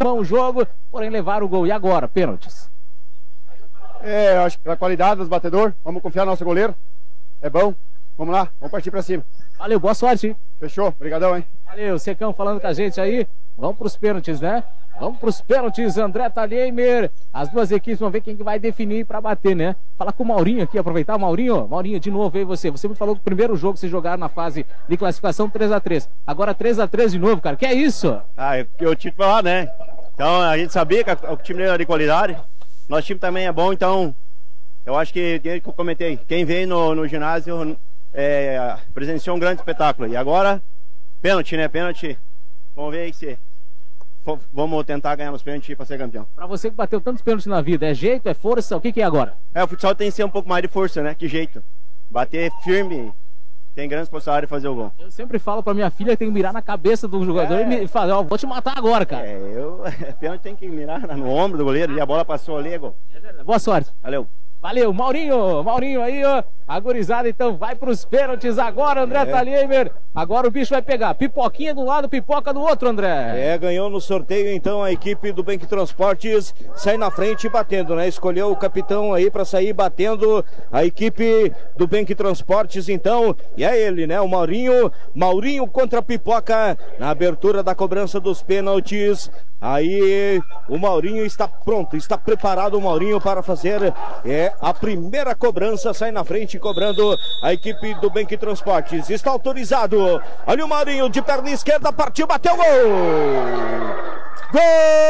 mão o jogo, porém levaram o gol. E agora, pênaltis? Acho que a qualidade dos batedores, vamos confiar no nosso goleiro. É bom, vamos lá, vamos partir pra cima. Valeu, boa sorte, hein? Fechou, obrigadão, hein? Valeu, Secão falando com a gente aí. Vamos pros pênaltis, né? Vamos pros pênaltis, André Thalheimer. As duas equipes vão ver quem que vai definir pra bater, né? Falar com o Maurinho aqui, aproveitar. Maurinho, de novo aí você. Você me falou que o primeiro jogo que vocês jogaram na fase de classificação 3x3. Agora 3x3 de novo, cara. Que é isso? Eu tive que falar, né? Então a gente sabia que o time era de qualidade. Nosso time também é bom, então eu acho que eu comentei. Quem vem no ginásio presenciou um grande espetáculo. E agora, pênalti, né? Pênalti. Vamos ver aí se vamos tentar ganhar nos pênaltis para ser campeão. Pra você que bateu tantos pênaltis na vida, é jeito, é força? O que que é agora? O futsal tem que ser um pouco mais de força, né? Que jeito. Bater firme, tem grandes possibilidades de fazer o gol. Eu sempre falo pra minha filha que tem que mirar na cabeça do jogador e me falar, vou te matar agora, cara. Pênalti tem que mirar no ombro do goleiro e a bola passou ali, gol. É verdade. Boa sorte. Valeu. Valeu, Maurinho aí, ó. A gurizada então vai pros pênaltis agora, André Thalheimer. Agora o bicho vai pegar. Pipoquinha de um lado, pipoca do outro, André. Ganhou no sorteio então a equipe do Bank Transportes. Sai na frente e batendo, né? Escolheu o capitão aí pra sair batendo a equipe do Bank Transportes então. E é ele, né? O Maurinho contra a Pipoca na abertura da cobrança dos pênaltis. Aí o Maurinho está pronto, está preparado o Maurinho para fazer a primeira cobrança, sai na frente cobrando a equipe do Bank Transportes, está autorizado, olha o Maurinho de perna esquerda, partiu, bateu, gol! Gol!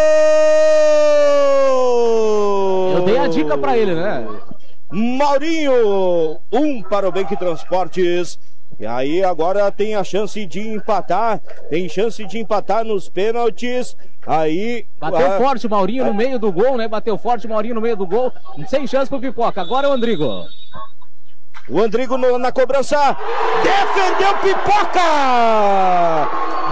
Eu dei a dica para ele, né? Maurinho, 1 para o Bank Transportes. E aí agora tem a chance de empatar, nos pênaltis. Aí bateu forte o Maurinho no meio do gol, né? Bateu forte o Maurinho no meio do gol, sem chance pro Pipoca. Agora é o Andrigo. O Andrigo na cobrança, defendeu Pipoca!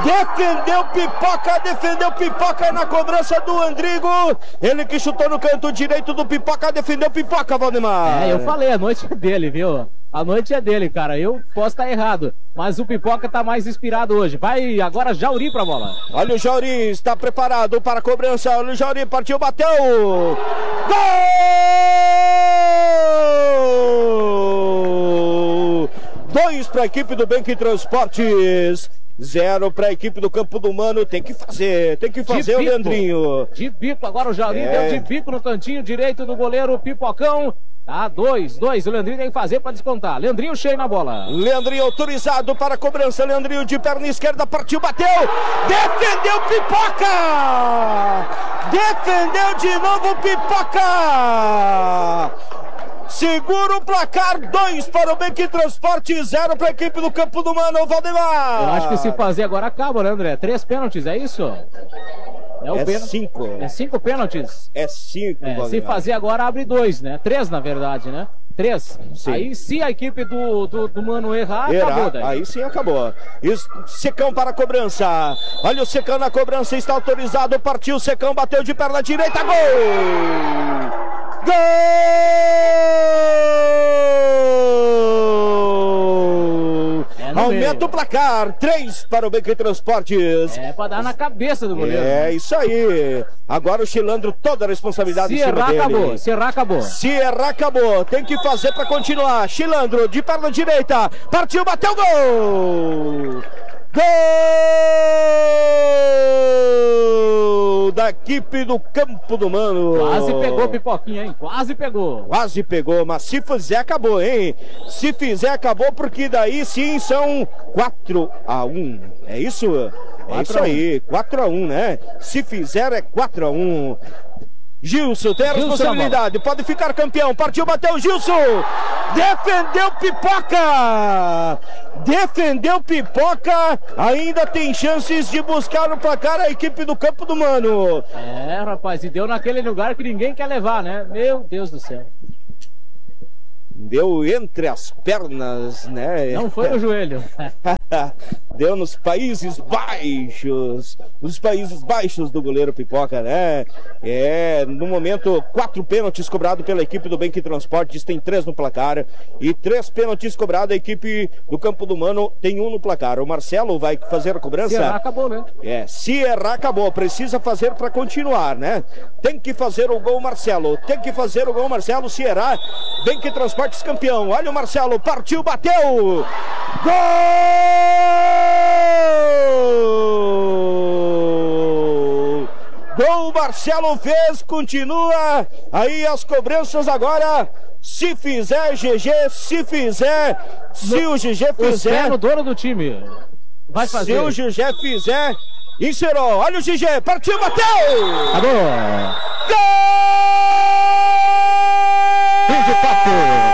Defendeu Pipoca na cobrança do Andrigo. Ele que chutou no canto direito do Pipoca, defendeu Pipoca, Valdemar. Eu falei, a noite é dele, viu? A noite é dele, cara. Eu posso estar errado, mas o Pipoca tá mais inspirado hoje. Vai agora Jauri pra bola. Olha o Jauri, está preparado para a cobrança. Olha o Jauri, partiu, bateu. Gol! 2 para a equipe do Bank Transportes. 0 para a equipe do Campo do Mano. Tem que fazer o Leandrinho. De bico, agora o Jauri deu de bico no cantinho direito do goleiro Pipocão. Tá, 2. O Leandrinho tem que fazer para descontar. Leandrinho cheio na bola. Leandrinho autorizado para a cobrança. Leandrinho de perna esquerda, partiu, bateu. Defendeu Pipoca! Defendeu de novo Pipoca! Segura o placar, 2 para o Bank Transporte, 0 para a equipe do Campo do Mano, Valdemar. Eu acho que se fazer agora acaba, né, André? 3 pênaltis, é isso? É 5. É 5 pênaltis? É 5, se fazer agora abre 2, né? 3 na verdade, né? 3. Sim. Aí se a equipe do Mano errar, acabou daí. Aí sim acabou. Secão para a cobrança. Olha o Secão na cobrança, está autorizado, partiu, Secão, bateu de perna direita, gol! Gol! Aumenta o placar, 3 para o Bank Transportes. Para dar na cabeça do goleiro. É isso aí. Agora o Chilandro, toda a responsabilidade em cima dele. Se errar, acabou. Se errar, acabou. Tem que fazer para continuar. Chilandro, de perna direita, partiu, bateu, gol! Gol da equipe do Campo do Mano. Quase pegou Pipoquinha, hein? Quase pegou, mas se fizer acabou, hein? Se fizer acabou, porque daí sim são 4-1. É isso? É isso aí, 4-1, né? Se fizer é 4-1. Gilson tem a responsabilidade, pode ficar campeão, partiu, bateu, Gilson, defendeu Pipoca, ainda tem chances de buscar o placar a equipe do Campo do Mano. Rapaz, e deu naquele lugar que ninguém quer levar, né? Meu Deus do céu. Deu entre as pernas, né? Não foi no joelho. Deu nos Países Baixos. Os Países Baixos do goleiro Pipoca, né? No momento, 4 pênaltis cobrados pela equipe do Benque Transportes, tem 3 no placar. E 3 pênaltis cobrados, a equipe do Campo do Mano tem 1 no placar. O Marcelo vai fazer a cobrança. Se errar, acabou, né? Se errar, acabou. Precisa fazer para continuar, né? Tem que fazer o gol, Marcelo. Tem que fazer o gol, Marcelo. Se errar, Benque Transportes campeão. Olha o Marcelo, partiu, bateu! Gol! Gol, Marcelo fez, continua aí as cobranças agora. Se fizer, GG, se fizer, se o GG fizer. O dono do time vai fazer. Se o GG fizer, encerrou. Olha o GG, partiu, bateu! Acabou! Gol! Fim de papo!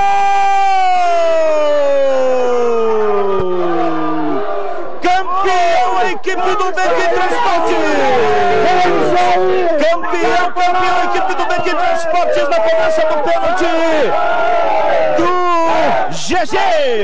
Campeão, a equipe do Benque Transportes! Campeão, a equipe do Benque Transportes na cobrança do pênalti do GG!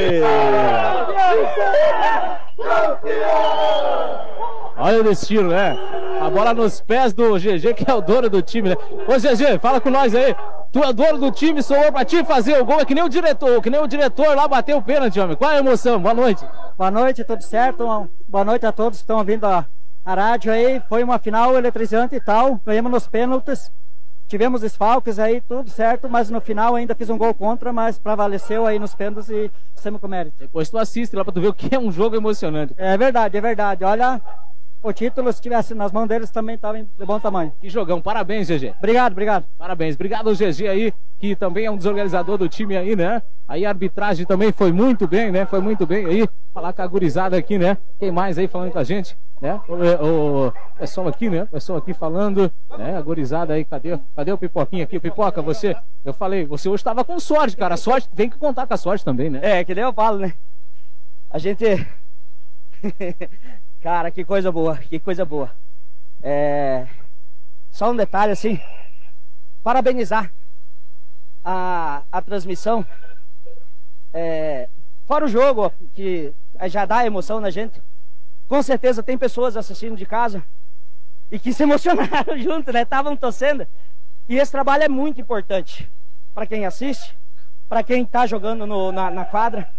Olha o destino, né? A bola nos pés do GG, que é o dono do time, né? Ô GG, fala com nós aí. Tu é dono do time, sobrou pra ti fazer o gol. É que nem o diretor lá bateu o pênalti, homem. Qual é a emoção? Boa noite. Boa noite, tudo certo? Boa noite a todos que estão ouvindo a rádio aí. Foi uma final eletrizante e tal. Ganhamos nos pênaltis. Tivemos desfalques aí, tudo certo, mas no final ainda fiz um gol contra, mas prevaleceu aí nos pênaltis e estamos com mérito. Depois tu assiste lá pra tu ver o que é um jogo emocionante. É verdade, é verdade. Olha, o título, se tivesse nas mãos deles, também estava de bom tamanho. Que jogão, parabéns, GG. Obrigado, obrigado. Parabéns, obrigado ao GG aí, que também é um desorganizador do time aí, né? Aí a arbitragem também foi muito bem, né? Foi muito bem aí, falar com a gurizada aqui, né? Quem mais aí falando com a gente, né? O pessoal aqui, né? O pessoal aqui falando, né? A gurizada aí, cadê o Pipoquinha aqui? Pipoca, eu falei, você hoje estava com sorte, cara. A sorte, tem que contar com a sorte também, né? É, que nem eu falo, né? A gente... Cara, que coisa boa, que coisa boa. Só um detalhe assim, parabenizar a transmissão. Fora o jogo, que já dá emoção na gente. Com certeza tem pessoas assistindo de casa e que se emocionaram junto, né? Estavam torcendo. E esse trabalho é muito importante para quem assiste, para quem está jogando na quadra.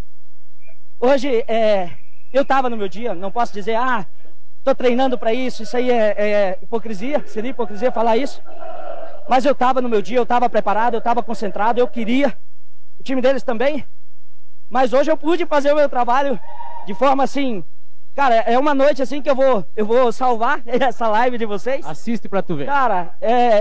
Hoje, eu estava no meu dia, não posso dizer, estou treinando para isso aí é hipocrisia, seria hipocrisia falar isso. Mas eu estava no meu dia, eu estava preparado, eu estava concentrado, eu queria, o time deles também. Mas hoje eu pude fazer o meu trabalho de forma assim, cara, é uma noite assim que eu vou salvar essa live de vocês. Assiste para tu ver. Cara,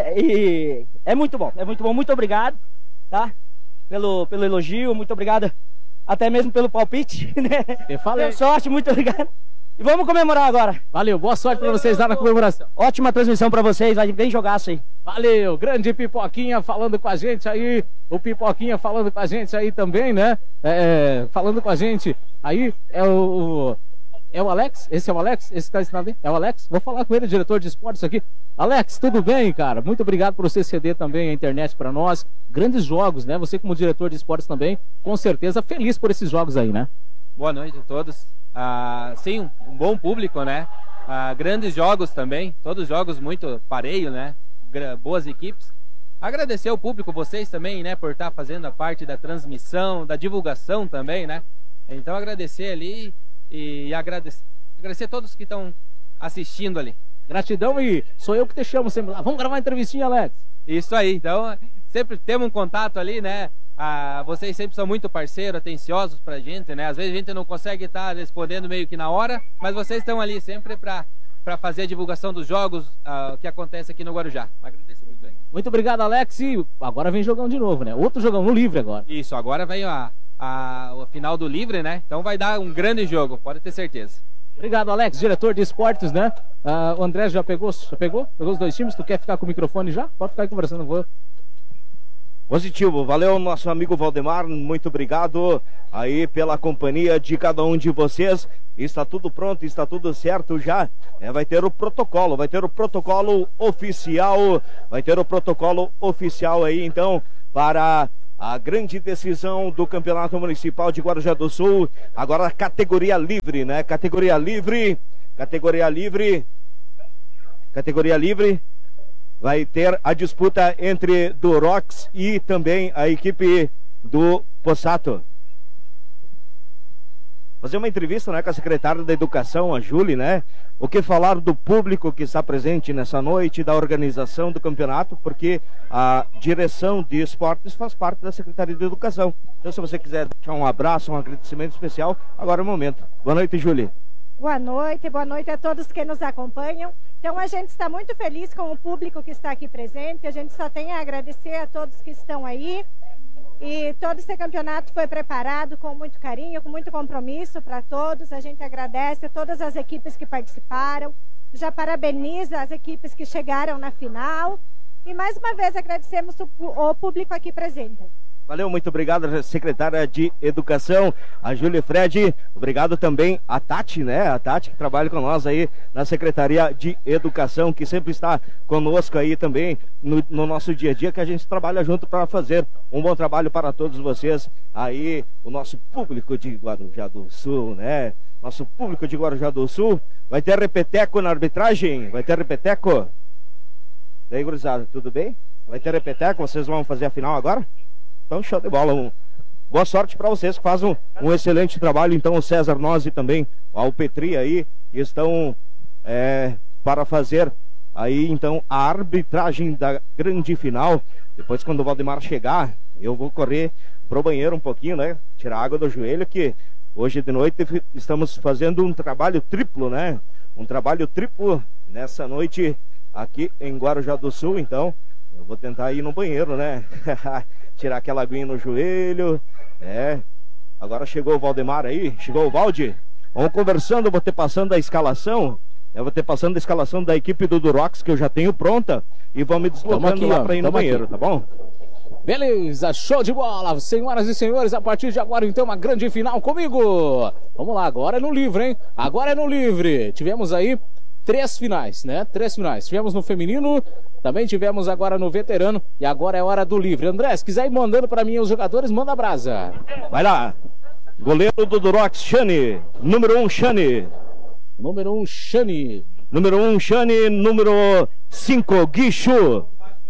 é muito bom, muito obrigado, tá? Pelo elogio, muito obrigado. Até mesmo pelo palpite, né? Eu falei. Boa sorte, muito obrigado. E vamos comemorar agora. Valeu, boa sorte pra vocês lá na comemoração. Ótima transmissão pra vocês, vai bem jogaço aí. Valeu, grande Pipoquinha falando com a gente aí. O Pipoquinha falando com a gente aí também, né? Falando com a gente aí é o Alex? Esse é o Alex? Esse que tá ensinando aí? É o Alex? Vou falar com ele, diretor de esportes aqui. Alex, tudo bem, cara? Muito obrigado por você ceder também a internet para nós. Grandes jogos, né? Você como diretor de esportes também, com certeza feliz por esses jogos aí, né? Boa noite a todos. Sim, um bom público, né? Grandes jogos também, todos jogos muito pareio, né? Boas equipes. Agradecer ao público, vocês também, né? Por estar fazendo a parte da transmissão, da divulgação também, né? Então agradecer ali e agradecer a todos que estão assistindo ali. Gratidão, e sou eu que te chamo sempre lá. Vamos gravar uma entrevistinha, Alex? Isso aí, então sempre temos um contato ali, né? Vocês sempre são muito parceiros, atenciosos pra gente, né? Às vezes a gente não consegue estar respondendo meio que na hora, mas vocês estão ali sempre pra fazer a divulgação dos jogos que acontece aqui no Guarujá. Agradeço muito aí. Muito obrigado, Alex, e agora vem jogão de novo, né? Outro jogão no livre agora. Isso, agora vem a final do livre, né? Então vai dar um grande jogo, pode ter certeza. Obrigado, Alex, diretor de esportes, né? O André já pegou os dois times? Tu quer ficar com o microfone já? Pode ficar aí conversando, vou. Positivo, valeu nosso amigo Valdemar, muito obrigado aí pela companhia de cada um de vocês. Está tudo pronto, está tudo certo já. Vai ter o protocolo oficial, aí então para a grande decisão do Campeonato Municipal de Guarujá do Sul. Agora categoria livre, né? Categoria livre vai ter a disputa entre Durox e também a equipe do Possato. Fazer uma entrevista, né, com a secretária da Educação, a Júlia, né? O que falar do público que está presente nessa noite, da organização do campeonato, porque a direção de esportes faz parte da Secretaria de Educação. Então, se você quiser deixar um abraço, um agradecimento especial, agora é o momento. Boa noite, Júlia. Boa noite a todos que nos acompanham. Então, a gente está muito feliz com o público que está aqui presente. A gente só tem a agradecer a todos que estão aí. E todo esse campeonato foi preparado com muito carinho, com muito compromisso para todos. A gente agradece a todas as equipes que participaram. Já parabeniza as equipes que chegaram na final. E mais uma vez agradecemos o público aqui presente. Valeu, muito obrigado, secretária de Educação, a Júlia Fred. Obrigado também a Tati, né? A Tati que trabalha com nós aí na Secretaria de Educação, que sempre está conosco aí também no nosso dia a dia, que a gente trabalha junto para fazer um bom trabalho para todos vocês aí, o nosso público de Guarujá do Sul, né? Nosso público de Guarujá do Sul. Vai ter repeteco na arbitragem? Vai ter repeteco? Daí, gurizada, tudo bem? Vai ter repeteco? Vocês vão fazer a final agora? Então, show de bola. Boa sorte para vocês que fazem um excelente trabalho. Então, o César Nós e também o Petri aí estão para fazer aí, então, a arbitragem da grande final. Depois, quando o Valdemar chegar, eu vou correr pro banheiro um pouquinho, né? Tirar a água do joelho, que hoje de noite estamos fazendo um trabalho triplo, né? Um trabalho triplo nessa noite aqui em Guarujá do Sul. Então, eu vou tentar ir no banheiro, né? Tirar aquela aguinha no joelho. Agora chegou o Valdemar aí. Chegou o Valde. Vamos conversando, eu vou ter passando a escalação. Eu vou ter passando a escalação da equipe do Durox, que eu já tenho pronta. E vamos me deslocando aqui, lá para ir no banheiro, tá bom? Beleza, show de bola, senhoras e senhores, a partir de agora então uma grande final comigo. Vamos lá, agora é no livre, hein? Agora é no livre. Tivemos aí 3 finais, né? 3 finais. Tivemos no feminino, também tivemos agora no veterano e agora é hora do livre. André, se quiser ir mandando para mim os jogadores, manda a brasa. Vai lá. Goleiro do Durox, Xane. Número 1, Xane. Número 1, Xane. Número 1, Xane. Número 5, Guichu.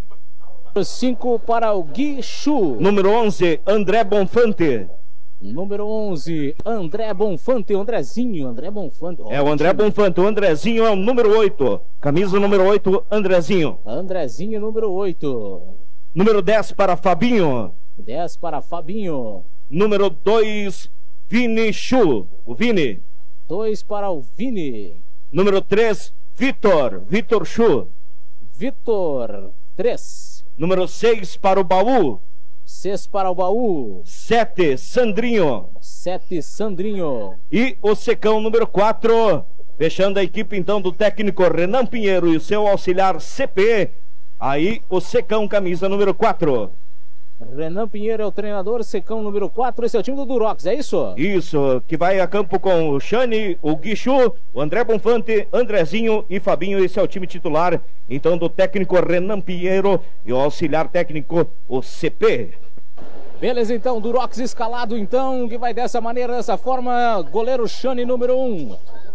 5 para o Guichu. Número 11, André Bonfante. Número 11, André Bonfante, Andrezinho, André Bonfante. É o André Bonfante, o Andrezinho é o número 8. Camisa número 8, Andrezinho. Andrezinho, número 8. Número 10 para Fabinho. 10 para Fabinho. Número 2, Vini Chu, o Vini. 2 para o Vini. Número 3, Vitor, Vitor Chu. Vitor, 3. Número 6 para o Baú. 6 para o Baú. 7, Sandrinho. 7, Sandrinho. E o Secão número 4, fechando a equipe então do técnico Renan Pinheiro e o seu auxiliar CP. Aí o Secão, camisa número 4. Renan Pinheiro é o treinador, Secão número 4, esse é o time do Durox, é isso? Isso, que vai a campo com o Xane, o Guichu, o André Bonfante, Andrezinho e Fabinho, esse é o time titular, então, do técnico Renan Pinheiro e o auxiliar técnico, o CP. Beleza, então, Durox escalado, então, que vai dessa maneira, dessa forma, goleiro Xane número 1,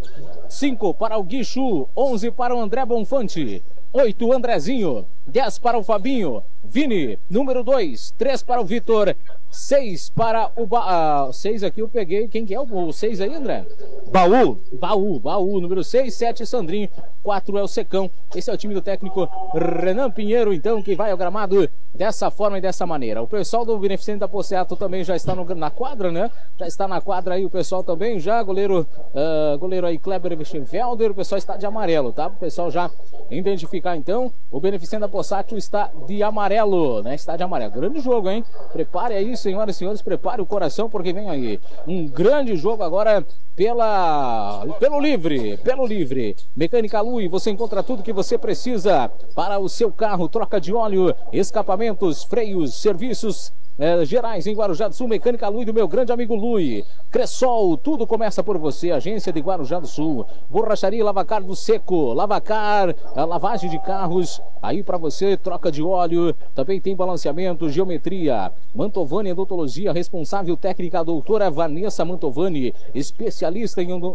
5 para o Guichu, 11 para o André Bonfante, 8 Andrezinho, 10 para o Fabinho, Vini, número 2, 3 para o Vitor, 6 para o 6 aqui eu peguei, quem que é o 6 aí, André? Baú, número 6, 7 Sandrinho, 4 é o Secão, esse é o time do técnico Renan Pinheiro, então, que vai ao gramado dessa forma e dessa maneira. O pessoal do Beneficente da Posseato também já está na quadra, né? Já está na quadra aí o pessoal também, já, goleiro aí Kleber Westenfelder, o pessoal está de amarelo, tá? O pessoal já identificar, então, o Beneficente da Posseato está de amarelo, né? Está de amarelo. Grande jogo, hein? Prepare aí, senhoras e senhores, prepare o coração, porque vem aí um grande jogo agora pelo livre. Mecânica Lui, você encontra tudo que você precisa para o seu carro, troca de óleo, escapamentos, freios, serviços Gerais em Guarujá do Sul, Mecânica Lui do meu grande amigo Lui. Cressol, tudo começa por você, agência de Guarujá do Sul. Borracharia Lavacar do Seco, Lavacar, lavagem de carros, aí para você, troca de óleo, também tem balanceamento, geometria. Mantovani Odontologia, responsável técnica a doutora Vanessa Mantovani, especialista em